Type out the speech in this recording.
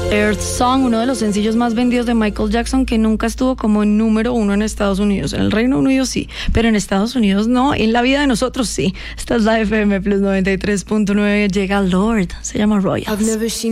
Earth Song, uno de los sencillos más vendidos de Michael Jackson, que nunca estuvo como número uno en Estados Unidos. En el Reino Unido sí, pero en Estados Unidos no. En la vida de nosotros sí. Esta es la FM Plus 93.9. Llega Lord, se llama Royals.